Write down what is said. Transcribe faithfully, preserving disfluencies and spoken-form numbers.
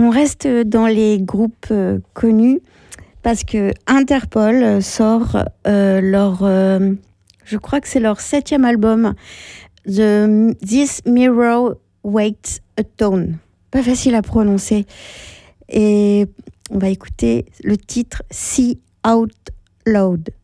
On reste dans les groupes euh, connus parce que Interpol sort euh, leur, euh, je crois que c'est leur septième album, The This Mirror Waits a Tone. Pas facile à prononcer. Et on va écouter le titre See Out Loud.